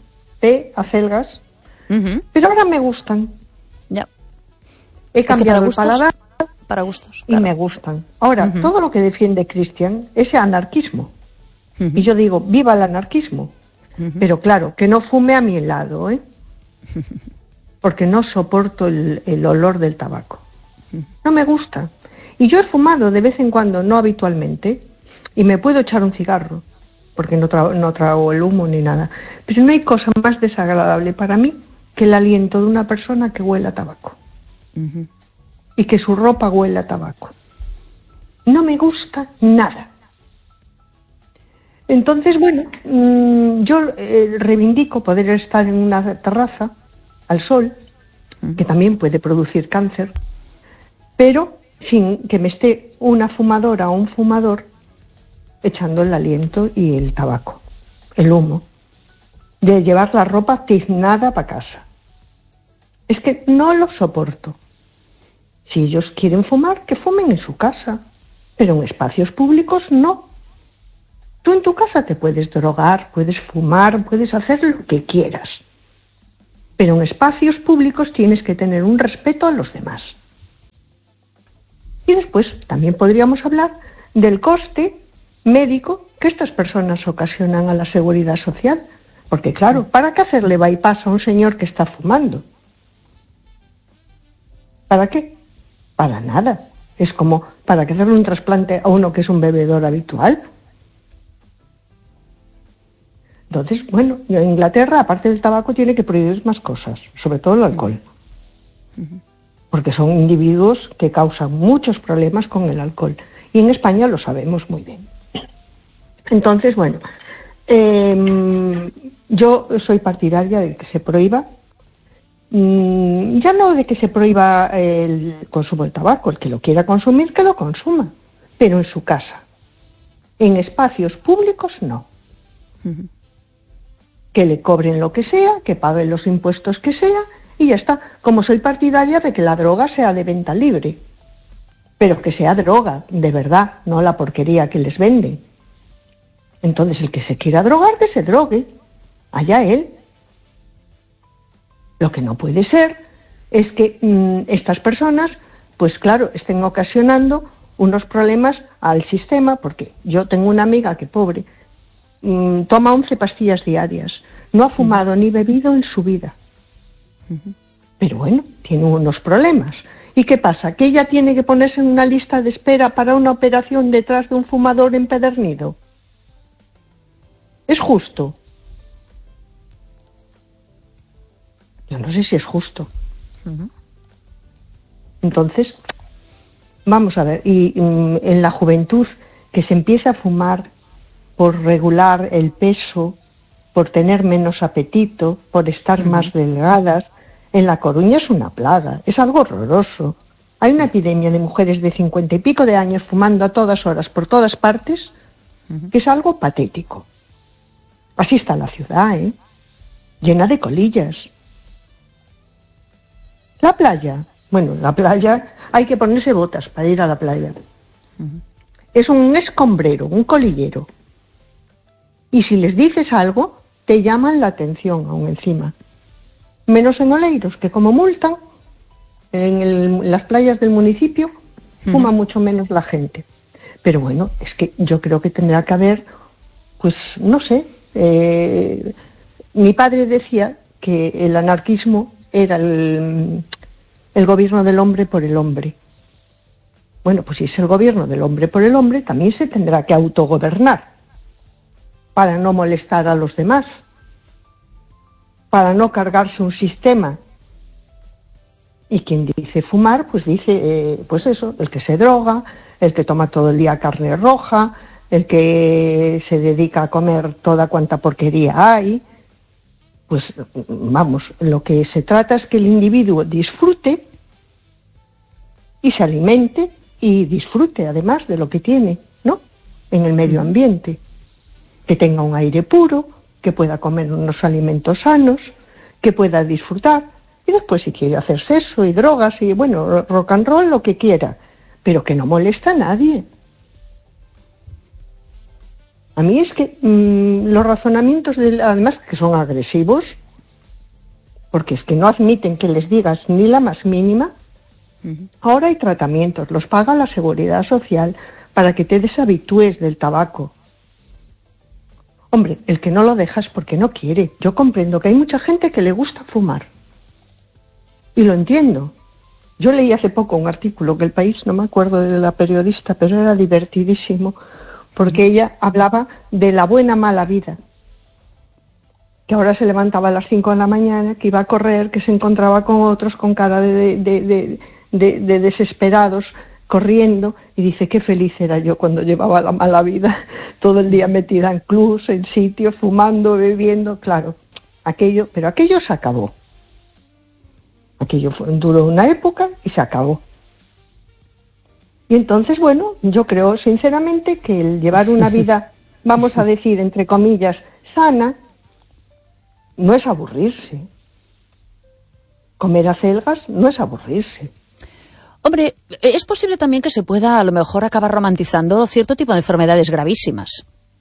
P acelgas, uh-huh. pero ahora me gustan. Ya. He cambiado el paladar. Para gustos. Y claro. me gustan. Ahora, uh-huh. todo lo que defiende Cristian es anarquismo. Uh-huh. Y yo digo, viva el anarquismo. Uh-huh. Pero claro, que no fume a mi lado, ¿eh? Uh-huh. Porque no soporto el, el olor del tabaco. Uh-huh. No me gusta. Y yo he fumado de vez en cuando, no habitualmente, y me puedo echar un cigarro, porque no, tra- no trago el humo ni nada. Pero no hay cosa más desagradable para mí que el aliento de una persona que huele a tabaco. Uh-huh. Y que su ropa huele a tabaco. No me gusta nada. Entonces, bueno, mmm, yo eh, reivindico poder estar en una terraza, al sol, que también puede producir cáncer, pero sin que me esté una fumadora o un fumador echando el aliento y el tabaco, el humo, de llevar la ropa tiznada para casa. Es que no lo soporto. Si ellos quieren fumar, que fumen en su casa, pero en espacios públicos no. Tú en tu casa te puedes drogar, puedes fumar, puedes hacer lo que quieras. Pero en espacios públicos tienes que tener un respeto a los demás. Y después también podríamos hablar del coste médico que estas personas ocasionan a la seguridad social. Porque claro, ¿para qué hacerle bypass a un señor que está fumando? ¿Para qué? Para nada. Es como, ¿para qué hacerle un trasplante a uno que es un bebedor habitual? Entonces, bueno, en Inglaterra, aparte del tabaco, tiene que prohibir más cosas, sobre todo el alcohol. Porque son individuos que causan muchos problemas con el alcohol. Y en España lo sabemos muy bien. Entonces, bueno, eh, yo soy partidaria de que se prohíba, mm, ya no de que se prohíba el consumo del tabaco, el que lo quiera consumir, que lo consuma, pero en su casa. En espacios públicos, no. Uh-huh. Que le cobren lo que sea, que paguen los impuestos que sea, y ya está. Como soy partidaria de que la droga sea de venta libre, pero que sea droga, de verdad, no la porquería que les venden. Entonces, el que se quiera drogar, que se drogue, allá él. Lo que no puede ser es que mmm, estas personas, pues claro, estén ocasionando unos problemas al sistema, porque yo tengo una amiga que, pobre, mmm, toma once pastillas diarias, no ha fumado uh-huh. ni bebido en su vida. Uh-huh. Pero bueno, tiene unos problemas. ¿Y qué pasa? ¿Que ella tiene que ponerse en una lista de espera para una operación detrás de un fumador empedernido? ¿Es justo? Yo no sé si es justo. Uh-huh. Entonces, vamos a ver, y, y en la juventud que se empieza a fumar por regular el peso, por tener menos apetito, por estar uh-huh. más delgadas, en La Coruña es una plaga, es algo horroroso. Hay una epidemia de mujeres de cincuenta y pico de años fumando a todas horas por todas partes, uh-huh. que es algo patético. Así está la ciudad, ¿eh? Llena de colillas. La playa. Bueno, la playa hay que ponerse botas para ir a la playa. Uh-huh. Es un escombrero, un colillero. Y si les dices algo, te llaman la atención aún encima. Menos en Oleiros, que como multan, en, el, en las playas del municipio, fuma uh-huh. mucho menos la gente. Pero bueno, es que yo creo que tendrá que haber, pues, no sé, Eh, mi padre decía que el anarquismo era el, el gobierno del hombre por el hombre. Bueno, pues si es el gobierno del hombre por el hombre, también se tendrá que autogobernar para no molestar a los demás, para no cargarse un sistema. Y quien dice fumar, pues dice, eh, pues eso, el que se droga, el que toma todo el día carne roja, el que se dedica a comer toda cuanta porquería hay. Pues vamos, lo que se trata es que el individuo disfrute y se alimente y disfrute además de lo que tiene, ¿no? En el medio ambiente, que tenga un aire puro, que pueda comer unos alimentos sanos, que pueda disfrutar, y después si quiere hacer sexo y drogas y bueno, rock and roll, lo que quiera, pero que no molesta a nadie. A mí es que mmm, los razonamientos, de, además que son agresivos, porque es que no admiten que les digas ni la más mínima. Uh-huh. Ahora hay tratamientos, los paga la Seguridad Social para que te deshabitúes del tabaco. Hombre, el que no lo deja es porque no quiere. Yo comprendo que hay mucha gente que le gusta fumar. Y lo entiendo. Yo leí hace poco un artículo que El País, no me acuerdo de la periodista, pero era divertidísimo, porque ella hablaba de la buena mala vida, que ahora se levantaba a las cinco de la mañana, que iba a correr, que se encontraba con otros con cara de, de, de, de, de desesperados, corriendo, y dice, qué feliz era yo cuando llevaba la mala vida, todo el día metida en clubs, en sitios, fumando, bebiendo, claro, aquello, pero aquello se acabó. Aquello fue, duró una época y se acabó. Y entonces, bueno, yo creo sinceramente que el llevar una vida, vamos a decir, entre comillas, sana, no es aburrirse. Comer acelgas no es aburrirse. Hombre, es posible también que se pueda a lo mejor acabar romantizando cierto tipo de enfermedades gravísimas.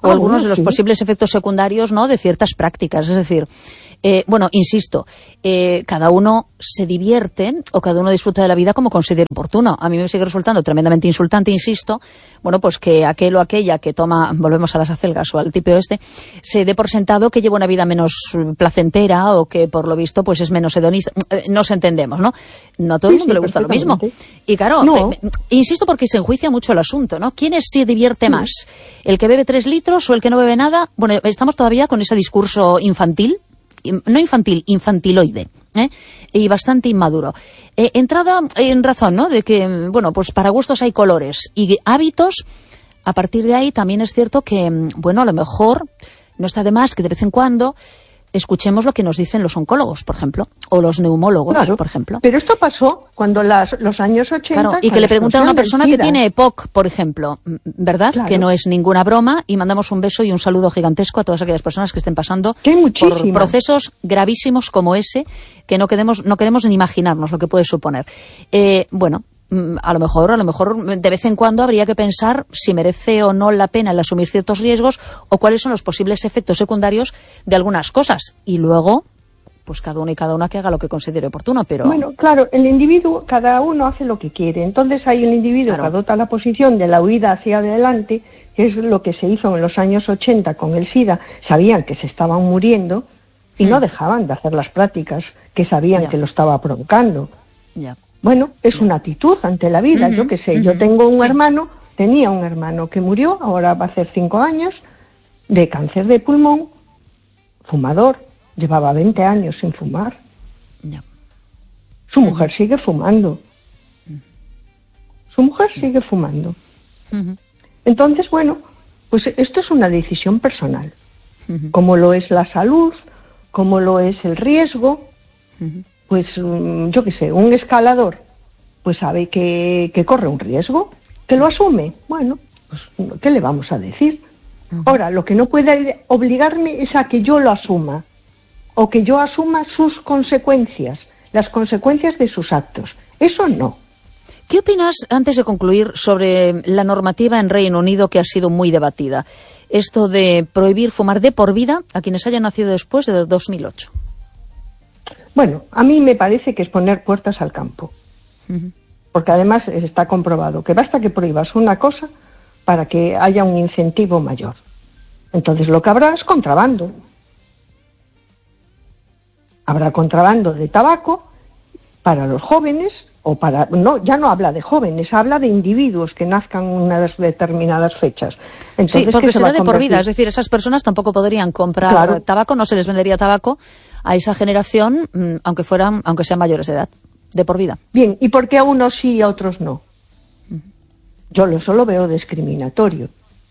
o algunos de los posibles efectos secundarios, ¿no?, de ciertas prácticas. Es decir, eh, bueno, insisto, eh, cada uno se divierte o cada uno disfruta de la vida como considere oportuno. A mí me sigue resultando tremendamente insultante, insisto, bueno, pues que aquel o aquella que toma, volvemos a las acelgas o al tipo este, se dé por sentado que lleva una vida menos placentera o que por lo visto pues es menos hedonista. Nos entendemos, ¿no? No a todo el mundo le gusta lo mismo. Y claro, no. eh, insisto porque se enjuicia mucho el asunto, ¿no? ¿Quién es, se divierte más? ¿El que bebe tres litros o el que no bebe nada? Bueno, estamos todavía con ese discurso infantil, no infantil, infantiloide, ¿eh? Y bastante inmaduro. Eh, entrada en razón, ¿no?, de que, bueno, pues para gustos hay colores y hábitos. A partir de ahí también es cierto que, bueno, a lo mejor no está de más que de vez en cuando escuchemos lo que nos dicen los oncólogos, por ejemplo, o los neumólogos, claro, por ejemplo. Pero esto pasó cuando las, los años ochenta... Claro, y que le preguntan a una persona que tiene E P O C, por ejemplo, ¿verdad? Claro. Que no es ninguna broma, y mandamos un beso y un saludo gigantesco a todas aquellas personas que estén pasando por procesos gravísimos como ese, que no queremos, no queremos ni imaginarnos lo que puede suponer. Eh, bueno... A lo mejor, a lo mejor de vez en cuando habría que pensar si merece o no la pena el asumir ciertos riesgos o cuáles son los posibles efectos secundarios de algunas cosas. Y luego, pues cada uno y cada una que haga lo que considere oportuno, pero... Bueno, claro, el individuo, cada uno hace lo que quiere. Entonces hay el individuo claro. que adopta la posición de la huida hacia adelante, que es lo que se hizo en los años ochenta con el SIDA. Sabían que se estaban muriendo y mm. no dejaban de hacer las prácticas que sabían ya. que lo estaba provocando. Ya. Bueno, es una actitud ante la vida, uh-huh, yo qué sé, uh-huh. yo tengo un hermano, tenía un hermano que murió, ahora va a hacer cinco años, de cáncer de pulmón, fumador, llevaba veinte años sin fumar. No. Su mujer uh-huh. sigue fumando. Uh-huh. Su mujer uh-huh. sigue fumando. Uh-huh. Entonces, bueno, pues esto es una decisión personal, uh-huh. como lo es la salud, como lo es el riesgo. Uh-huh. Pues yo qué sé, un escalador pues sabe que, que corre un riesgo, que lo asume. Bueno, pues ¿qué le vamos a decir? Uh-huh. Ahora, lo que no puede obligarme es a que yo lo asuma, o que yo asuma sus consecuencias, las consecuencias de sus actos. Eso no. ¿Qué opinas, antes de concluir, sobre la normativa en Reino Unido que ha sido muy debatida? Esto de prohibir fumar de por vida a quienes hayan nacido después de dos mil ocho. Bueno, a mí me parece que es poner puertas al campo. Uh-huh. Porque además está comprobado que basta que prohíbas una cosa para que haya un incentivo mayor. Entonces lo que habrá es contrabando. Habrá contrabando de tabaco para los jóvenes, o para... No, ya no habla de jóvenes, habla de individuos que nazcan en unas determinadas fechas. Entonces, sí, porque será de por vida, es decir, esas personas tampoco podrían comprar claro. tabaco, no se les vendería tabaco a esa generación, aunque fueran, aunque sean mayores de edad, de por vida. Bien, ¿y por qué a unos sí y a otros no? Uh-huh. Yo lo solo veo discriminatorio,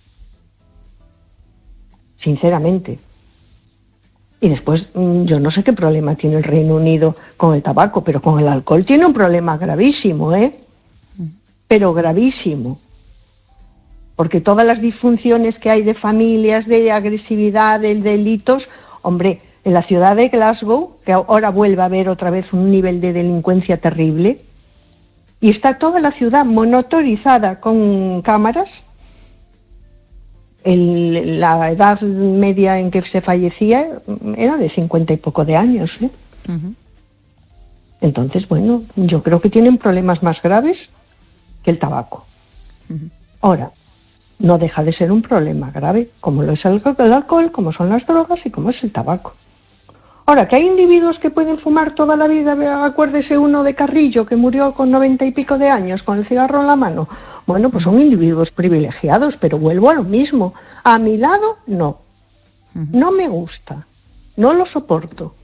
sinceramente. Y después, yo no sé qué problema tiene el Reino Unido con el tabaco, pero con el alcohol tiene un problema gravísimo, ¿eh? Uh-huh. Pero gravísimo. Porque todas las disfunciones que hay de familias, de agresividad, de delitos, hombre, en la ciudad de Glasgow, que ahora vuelve a haber otra vez un nivel de delincuencia terrible, y está toda la ciudad monitorizada con cámaras. El, la edad media en que se fallecía era de cincuenta y poco de años, ¿eh? Uh-huh. Entonces, bueno, yo creo que tienen problemas más graves que el tabaco. Uh-huh. Ahora, no deja de ser un problema grave, como lo es el, el alcohol, como son las drogas y como es el tabaco. Ahora, que hay individuos que pueden fumar toda la vida, acuérdese uno de Carrillo que murió con noventa y pico de años con el cigarro en la mano. Bueno, pues son individuos privilegiados, pero vuelvo a lo mismo. A mi lado, no. No me gusta. No lo soporto.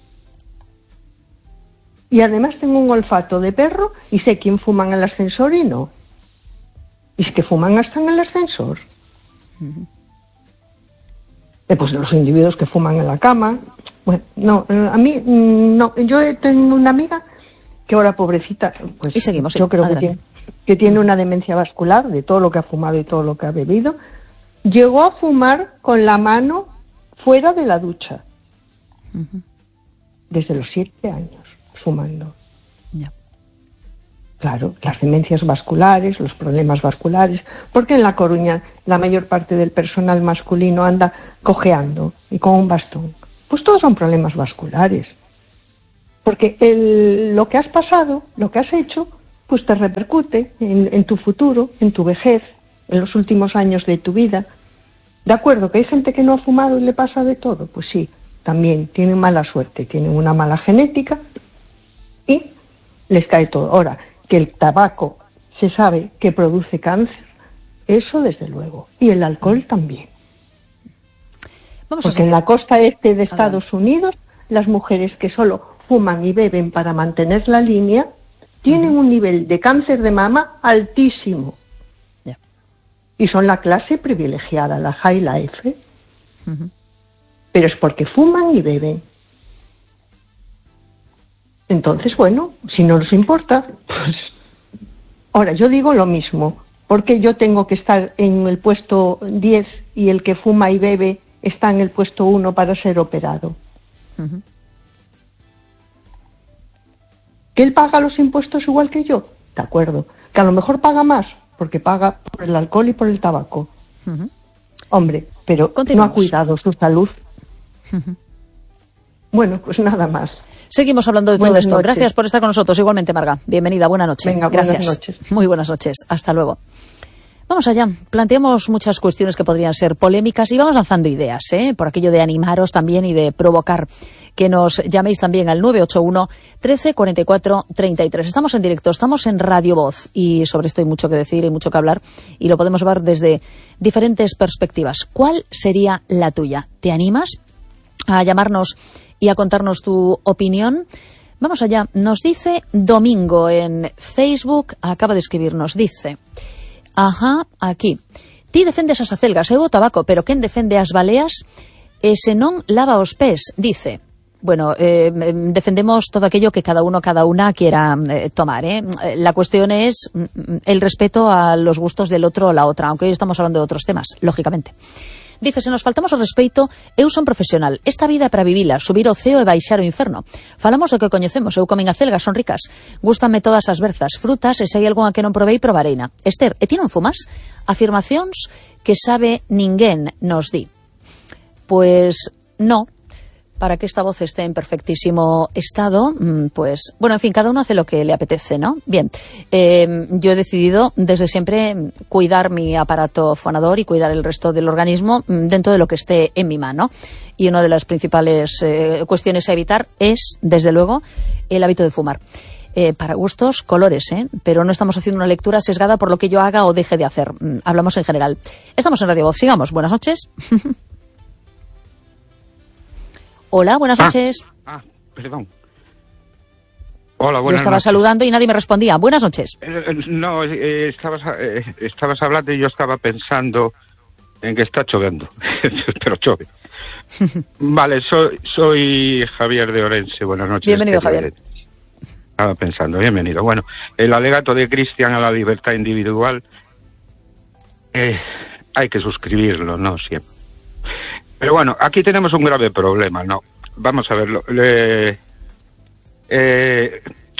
Y además tengo un olfato de perro y sé quién fuma en el ascensor y no. Y es que fuman hasta en el ascensor. Uh-huh. Eh, pues los individuos que fuman en la cama. Bueno, no, a mí, no. Yo tengo una amiga que ahora, pobrecita, pues y seguimos, yo creo que tiene, que tiene una demencia vascular de todo lo que ha fumado y todo lo que ha bebido. Llegó a fumar con la mano fuera de la ducha. Uh-huh. Desde los siete años, fumando. Yeah. Claro, las demencias vasculares, los problemas vasculares, porque en La Coruña la mayor parte del personal masculino anda cojeando y con un bastón. Pues todos son problemas vasculares. Porque el, lo que has pasado, lo que has hecho, pues te repercute en, en tu futuro, en tu vejez, en los últimos años de tu vida. De acuerdo, que hay gente que no ha fumado y le pasa de todo, pues sí, también tienen mala suerte, tienen una mala genética y les cae todo. Ahora, que el tabaco se sabe que produce cáncer, eso desde luego, y el alcohol también. Vamos Porque en la costa este de Estados Adelante. Unidos, las mujeres que solo fuman y beben para mantener la línea, tienen uh-huh. un nivel de cáncer de mama altísimo. Yeah. Y son la clase privilegiada, la high life. Uh-huh. Pero es porque fuman y beben. Entonces, bueno, si no nos importa, pues... Ahora, yo digo lo mismo. porque yo tengo que estar en el puesto diez y el que fuma y bebe está en el puesto uno para ser operado? Uh-huh. ¿Que él paga los impuestos igual que yo? De acuerdo. Que a lo mejor paga más, porque paga por el alcohol y por el tabaco. Uh-huh. Hombre, pero no ha cuidado su salud. Uh-huh. Bueno, pues nada más. Seguimos hablando de todo buenas esto. Noches. Gracias por estar con nosotros. Igualmente, Marga. Bienvenida. Buenas noches. Venga, Gracias. Buenas noches. Muy buenas noches. Hasta luego. Vamos allá. Planteamos muchas cuestiones que podrían ser polémicas y vamos lanzando ideas, ¿eh? Por aquello de animaros también y de provocar. Que nos llaméis también al nueve ocho uno, trece, cuarenta y cuatro, treinta y tres. Estamos en directo, estamos en Radio Voz y sobre esto hay mucho que decir y mucho que hablar y lo podemos ver desde diferentes perspectivas. ¿Cuál sería la tuya? ¿Te animas a llamarnos y a contarnos tu opinión? Vamos allá. Nos dice Domingo en Facebook, acaba de escribirnos, dice... Ajá, aquí. Ti defendes as acelgas, eu o tabaco, pero quen defende as baleas e se non lava os pés, dice. Bueno, eh, defendemos todo aquello que cada uno, cada una quiera eh, tomar, ¿eh? La cuestión es el respeto a los gustos del otro o la otra, aunque hoy estamos hablando de otros temas, lógicamente. Dice, se nos faltamos o respeito, eu son profesional. Esta vida é para vivila, subir o ceo e baixar o inferno. Falamos do que coñecemos, eu comen acelgas, son ricas. Gústame todas as berzas, frutas, e se hai algunha que non provei, provareina. Esther, e ti non fumas? Afirmacións que sabe ninguén, nos di. Pues no. Para que esta voz esté en perfectísimo estado, pues, bueno, en fin, cada uno hace lo que le apetece, ¿no? Bien, eh, yo he decidido desde siempre cuidar mi aparato fonador y cuidar el resto del organismo dentro de lo que esté en mi mano. Y una de las principales eh, cuestiones a evitar es, desde luego, el hábito de fumar. Eh, para gustos, colores, ¿eh? Pero no estamos haciendo una lectura sesgada por lo que yo haga o deje de hacer. Hablamos en general. Estamos en Radio Voz, sigamos. Buenas noches. Hola, buenas noches. Ah, ah, perdón. Hola, buenas noches. Yo estaba noches. saludando y nadie me respondía. Buenas noches. Eh, no, eh, estabas, eh, estabas hablando y yo estaba pensando en que está lloviendo, pero chove. Vale, soy, soy Javier de Orense. Buenas noches. Bienvenido, Javier. Estaba pensando, bienvenido. Bueno, el alegato de Cristian a la libertad individual eh, hay que suscribirlo, ¿no? Siempre. Pero bueno, aquí tenemos un grave problema, ¿no? Vamos a verlo. Le, eh,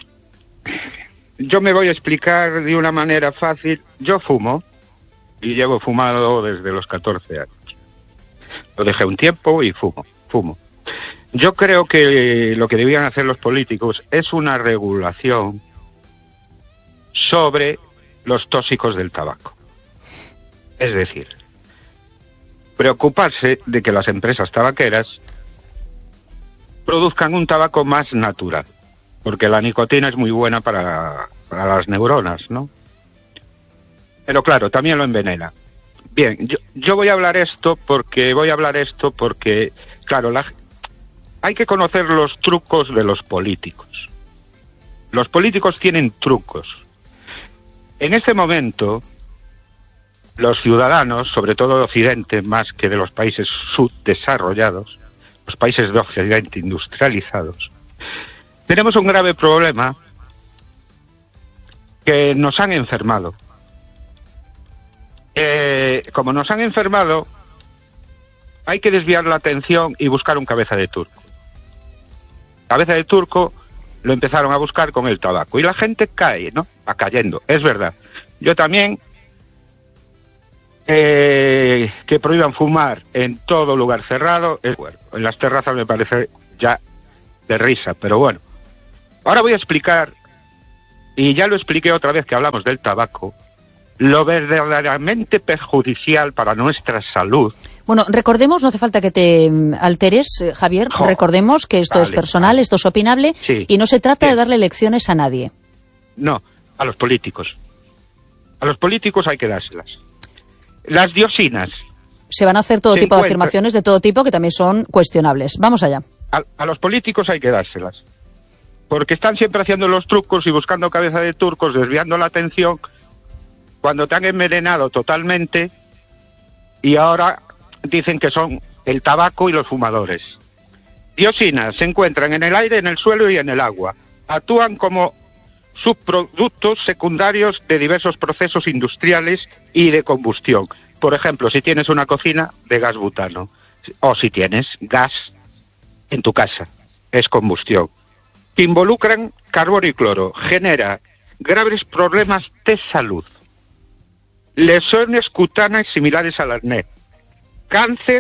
yo me voy a explicar de una manera fácil. Yo fumo y llevo fumado desde los catorce años. Lo dejé un tiempo y fumo, fumo. Yo creo que lo que debían hacer los políticos es una regulación sobre los tóxicos del tabaco. Es decir, preocuparse de que las empresas tabaqueras produzcan un tabaco más natural, porque la nicotina es muy buena para, para las neuronas, ¿no? Pero claro, también lo envenena. Bien, yo, yo voy a hablar esto porque voy a hablar esto porque, claro, la, hay que conocer los trucos de los políticos. Los políticos tienen trucos. En este momento, los ciudadanos, sobre todo de Occidente, más que de los países subdesarrollados, los países de Occidente industrializados, tenemos un grave problema que nos han enfermado. Eh, como nos han enfermado, hay que desviar la atención y buscar un cabeza de turco. Cabeza de turco lo empezaron a buscar con el tabaco. Y la gente cae, ¿no? Va cayendo, es verdad. Yo también, eh, que prohíban fumar en todo lugar cerrado, es bueno. En las terrazas me parece ya de risa, pero bueno. Ahora voy a explicar, y ya lo expliqué otra vez que hablamos del tabaco, lo verdaderamente perjudicial para nuestra salud. Bueno, recordemos, no hace falta que te alteres, Javier, oh, recordemos que esto vale, es personal, vale. Esto es opinable, sí, y no se trata sí. de darle lecciones a nadie. No, a los políticos. A los políticos hay que dárselas. Las dioxinas. Se van a hacer todo tipo encuentra... de afirmaciones de todo tipo que también son cuestionables. Vamos allá. A, a los políticos hay que dárselas. Porque están siempre haciendo los trucos y buscando cabeza de turcos, desviando la atención, cuando te han envenenado totalmente, y ahora dicen que son el tabaco y los fumadores. Dioxinas se encuentran en el aire, en el suelo y en el agua. Actúan como subproductos secundarios de diversos procesos industriales y de combustión. Por ejemplo, si tienes una cocina de gas butano, o si tienes gas en tu casa, es combustión. Que involucran carbono y cloro, genera graves problemas de salud. Lesiones cutáneas similares al acné, cáncer,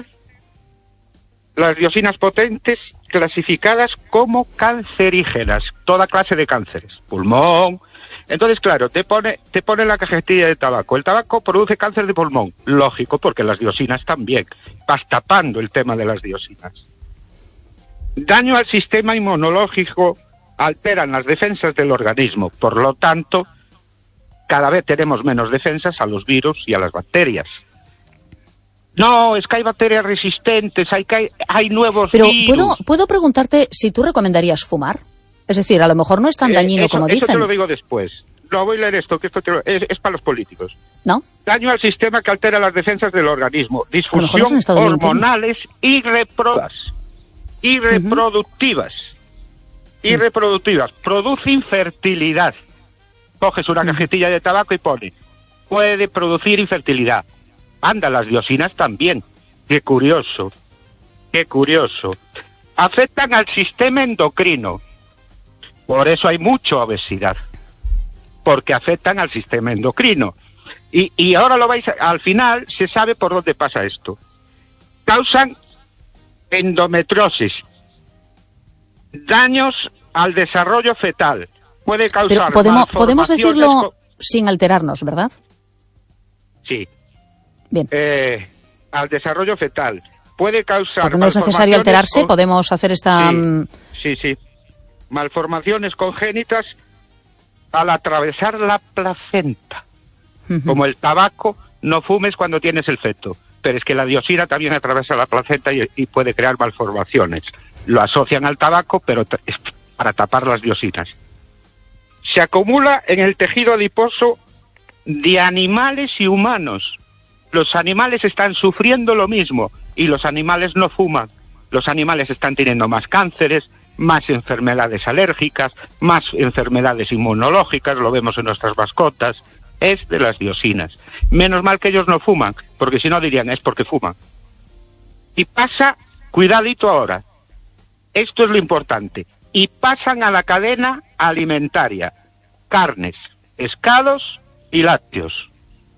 las dioxinas potentes clasificadas como cancerígenas, toda clase de cánceres, pulmón. Entonces, claro, te pone, te pone la cajetilla de tabaco. El tabaco produce cáncer de pulmón, lógico, porque las dioxinas también. Vas tapando el tema de las dioxinas. Daño al sistema inmunológico, alteran las defensas del organismo, por lo tanto, cada vez tenemos menos defensas a los virus y a las bacterias. No, es que hay bacterias resistentes, hay, que hay, hay nuevos Pero virus. Pero ¿puedo, ¿puedo preguntarte si tú recomendarías fumar? Es decir, a lo mejor no es tan dañino eh, eso, como eso dicen. Eso te lo digo después. No, voy a leer esto, que esto te lo, es, es para los políticos. ¿No? Daño al sistema que altera las defensas del organismo. Disfunción hormonales y reproductivas. Y reproductivas. Uh-huh. Y reproductivas. Produce infertilidad. Coges una cajetilla de tabaco y pone, puede producir infertilidad. Anda, las dioxinas también. Qué curioso, qué curioso. Afectan al sistema endocrino. Por eso hay mucha obesidad. Porque afectan al sistema endocrino. Y, y ahora lo vais a, al final se sabe por dónde pasa esto. Causan endometriosis. Daños al desarrollo fetal. Puede causar Pero podemos, podemos decirlo sin alterarnos, ¿verdad? Sí. Bien. Eh, al desarrollo fetal. Puede causar... Porque no es necesario alterarse, con... podemos hacer esta... Sí, sí, sí. Malformaciones congénitas al atravesar la placenta. Uh-huh. Como el tabaco, no fumes cuando tienes el feto. Pero es que la dioxina también atraviesa la placenta y, y puede crear malformaciones. Lo asocian al tabaco, pero t- para tapar las dioxinas. Se acumula en el tejido adiposo de animales y humanos. Los animales están sufriendo lo mismo y los animales no fuman. Los animales están teniendo más cánceres, más enfermedades alérgicas, más enfermedades inmunológicas, lo vemos en nuestras mascotas. Es de las dioxinas. Menos mal que ellos no fuman, porque si no dirían es porque fuman. Y pasa, cuidadito ahora, esto es lo importante, y pasan a la cadena alimentaria, carnes, pescados y lácteos.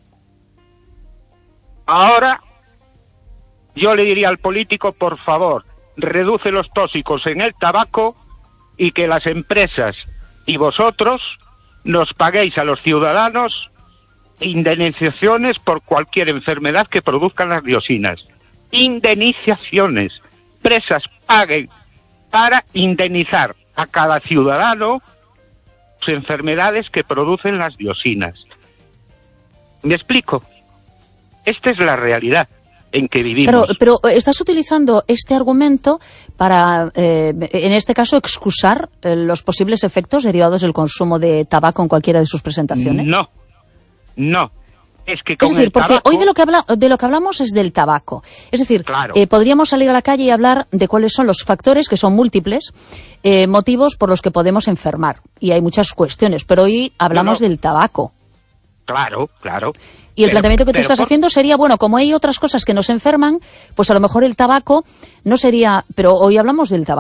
Ahora, yo le diría al político, por favor, reduce los tóxicos en el tabaco y que las empresas y vosotros nos paguéis a los ciudadanos indemnizaciones por cualquier enfermedad que produzcan las dioxinas. Indemnizaciones. Empresas paguen para indemnizar a cada ciudadano sus enfermedades que producen las dioxinas. ¿Me explico? Esta es la realidad en que vivimos. Pero, pero estás utilizando este argumento para, eh, en este caso, excusar eh, los posibles efectos derivados del consumo de tabaco en cualquiera de sus presentaciones. No, no. Es que con es decir, el porque tabaco... hoy de lo que habla, de lo que hablamos es del tabaco. Es decir, claro. eh, podríamos salir a la calle y hablar de cuáles son los factores, que son múltiples, eh, motivos por los que podemos enfermar. Y hay muchas cuestiones, pero hoy hablamos no, no. del tabaco. Claro, claro. Y el pero, planteamiento que tú estás por... haciendo sería, bueno, como hay otras cosas que nos enferman, pues a lo mejor el tabaco no sería... Pero hoy hablamos del tabaco.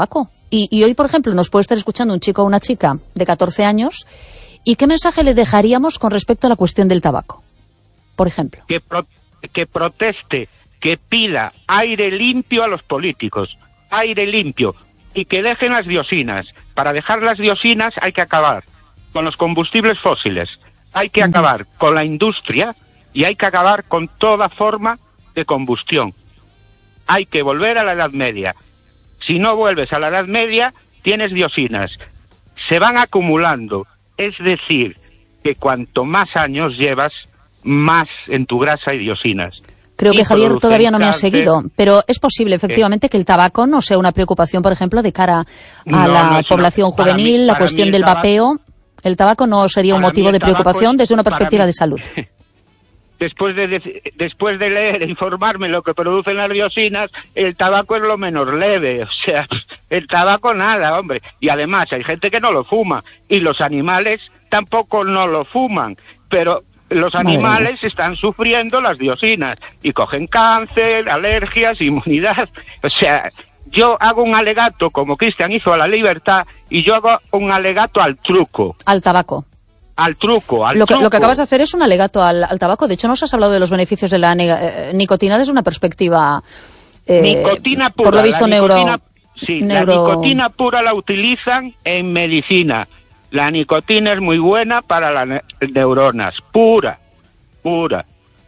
Y, y hoy, por ejemplo, nos puede estar escuchando un chico o una chica de catorce años. ¿Y qué mensaje le dejaríamos con respecto a la cuestión del tabaco, por ejemplo? Que, pro, que proteste, que pida aire limpio a los políticos, aire limpio, y que dejen las dioxinas. Para dejar las dioxinas hay que acabar con los combustibles fósiles, hay que uh-huh. acabar con la industria y hay que acabar con toda forma de combustión. Hay que volver a la Edad Media. Si no vuelves a la Edad Media, tienes dioxinas. Se van acumulando. Es decir, que cuanto más años llevas, más en tu grasa hay dioxinas. Creo que Javier todavía no me ha seguido, pero es posible efectivamente ¿Eh? que el tabaco no sea una preocupación, por ejemplo, de cara a no, la no población una, juvenil, mí, la cuestión del tabaco, vapeo. El tabaco no sería un motivo de preocupación es, desde una perspectiva mí, de salud. Después de, de, después de leer e informarme lo que producen las dioxinas, el tabaco es lo menos leve, o sea, el tabaco nada, hombre. Y además hay gente que no lo fuma, y los animales tampoco no lo fuman, pero los animales están sufriendo las dioxinas, y cogen cáncer, alergias, inmunidad, o sea, yo hago un alegato, como Cristian hizo a la libertad, y yo hago un alegato al truco. Al tabaco. Al truco, al lo que, truco. Lo que acabas de hacer es un alegato al, al tabaco. De hecho, nos has hablado de los beneficios de la eh, nicotina desde una perspectiva... Eh, nicotina pura. Por lo visto, la neuro... Nicotina, sí, neuro... la nicotina pura la utilizan en medicina. La nicotina es muy buena para las ne neuronas. Pura, pura.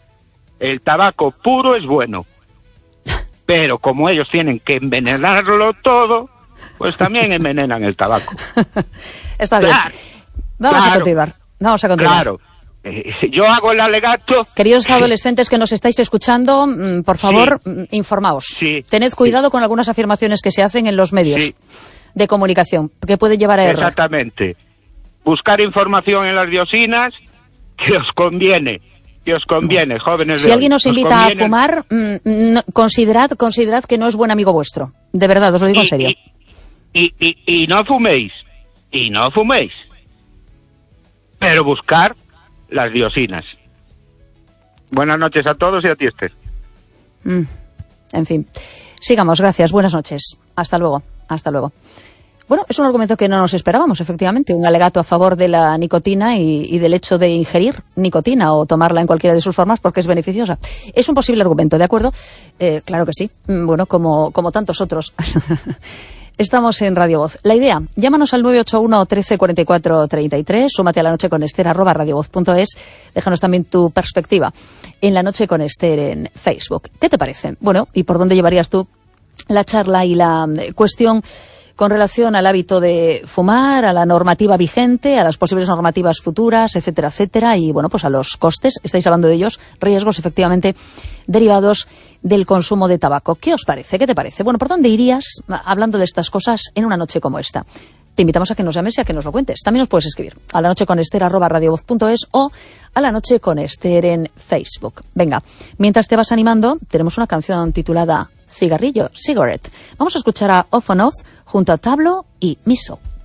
El tabaco puro es bueno. Pero como ellos tienen que envenenarlo todo, pues también envenenan el tabaco. Está bien. Claro. Vamos claro, a continuar, vamos a continuar. Claro, eh, yo hago el alegato... Queridos adolescentes que nos estáis escuchando, por favor, sí, informaos. Sí, Tened cuidado sí. con algunas afirmaciones que se hacen en los medios sí. de comunicación, que puede llevar a error. Exactamente. Buscar información en las dioxinas, que os conviene, que os conviene, no. jóvenes Si de alguien hoy, os invita conviene... a fumar, no, considerad, considerad que no es buen amigo vuestro. De verdad, os lo digo y, en serio. Y, y, y, y no fuméis, y no fuméis. Pero buscar las dioxinas. Buenas noches a todos y a ti, Esther. Mm, en fin. Sigamos, gracias. Buenas noches. Hasta luego. Hasta luego. Bueno, es un argumento que no nos esperábamos, efectivamente. Un alegato a favor de la nicotina y, y del hecho de ingerir nicotina o tomarla en cualquiera de sus formas porque es beneficiosa. Es un posible argumento, ¿de acuerdo? Eh, claro que sí. Bueno, como, como tantos otros. Estamos en Radio Voz. La idea, llámanos al nueve ocho uno, trece, cuarenta y cuatro, treinta y tres, súmate a La Noche con Esther, arroba radiovoz punto es, déjanos también tu perspectiva en La Noche con Esther en Facebook. ¿Qué te parece? Bueno, ¿y por dónde llevarías tú la charla y la cuestión con relación al hábito de fumar, a la normativa vigente, a las posibles normativas futuras, etcétera, etcétera, y bueno, pues a los costes, estáis hablando de ellos, riesgos efectivamente derivados del consumo de tabaco? ¿Qué os parece? ¿Qué te parece? Bueno, ¿por dónde irías hablando de estas cosas en una noche como esta? Te invitamos a que nos llames y a que nos lo cuentes. También nos puedes escribir a la noche con Esther arroba radiovoz punto es o a La Noche con Esther en Facebook. Venga, mientras te vas animando, tenemos una canción titulada Cigarrillo, Cigarette. Vamos a escuchar a Off and Off junto a Tablo y Miso.